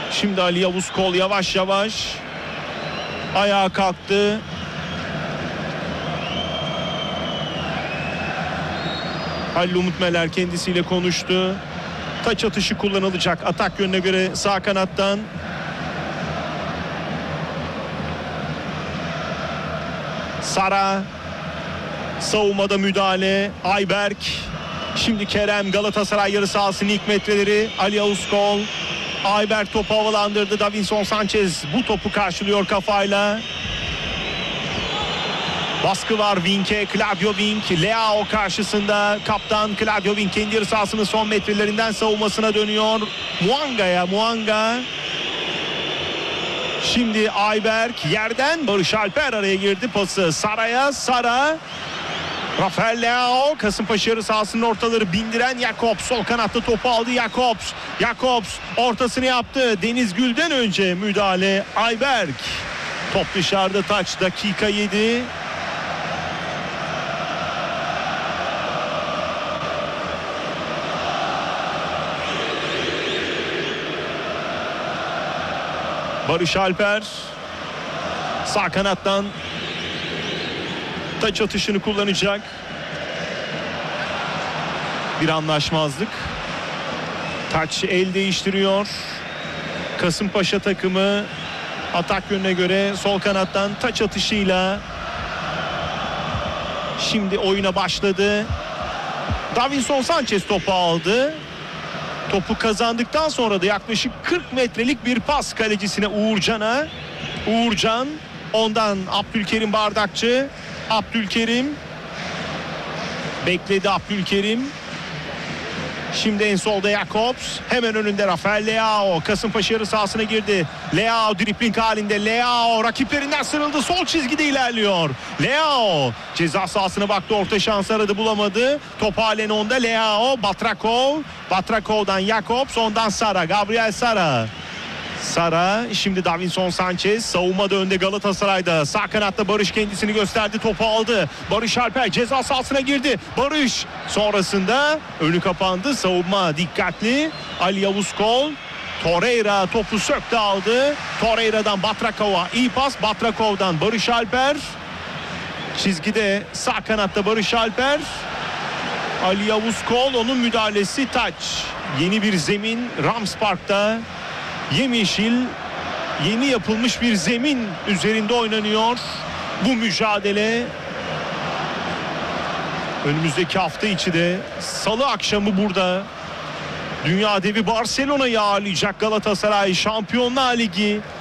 Şimdi Ali Yavuz Kol yavaş yavaş ayağa kalktı. Halil Umut Meler kendisiyle konuştu. Taç atışı kullanılacak atak yönüne göre sağ kanattan. Sara, savunmada müdahale. Ayberk, şimdi Kerem, Galatasaray yarı sahasının ilk metreleri. Ali Yavuz Kol, Ayberk topu havalandırdı. Davinson Sanchez bu topu karşılıyor kafayla. Baskı var Vink'e, Claudio Vink, Leao karşısında. Kaptan Claudio Vink kendi yarı sahasının son metrelerinden savunmasına dönüyor. Muanga. Şimdi Ayberk yerden, Barış Alper araya girdi, pası Sara'ya. Sara, Rafael Leao, Kasımpaşa yarı sahasının ortaları bindiren Jakobs sol kanatta topu aldı. Jakobs ortasını yaptı. Deniz Gül'den önce müdahale Ayberk. Top dışarıda, taç, dakika 7. Barış Alper sağ kanattan taç atışını kullanacak. Bir anlaşmazlık. Taç el değiştiriyor. Kasımpaşa takımı atak yönüne göre sol kanattan taç atışıyla şimdi oyuna başladı. Davinson Sanchez topu aldı. Topu kazandıktan sonra da yaklaşık 40 metrelik bir pas kalecisine Uğurcan'a. Uğurcan, ondan Abdülkerim Bardakçı. Abdülkerim bekledi. Şimdi en solda Jakobs, hemen önünde Rafael Leao. Kasımpaşa yarı sahasına girdi. Leao dribling halinde. Leao rakiplerinden sıyrıldı. Sol çizgide ilerliyor. Leao ceza sahasına baktı. Orta şans aradı, bulamadı. Top halen onda. Leao, Batrakov'dan Jakobs, ondan Sara. Gabriel Sara, şimdi Davinson Sanchez savunmada önde Galatasaray'da. Sağ kanatta Barış kendisini gösterdi, topu aldı. Barış Alper ceza sahasına girdi. Barış sonrasında önü kapandı. Savunma dikkatli. Ali Yavuz Kol, Torreira topu söktü, aldı. Torreira'dan Batrakov'a iyi pas. Batrakov'dan Barış Alper. Çizgide sağ kanatta Barış Alper. Ali Yavuz Kol, onun müdahalesi, taç. Yeni bir zemin Rams Park'ta. Yemyeşil, yeni yapılmış bir zemin üzerinde oynanıyor bu mücadele. Önümüzdeki hafta içi de salı akşamı burada dünya devi Barcelona'yı ağırlayacak Galatasaray. Şampiyonlar Ligi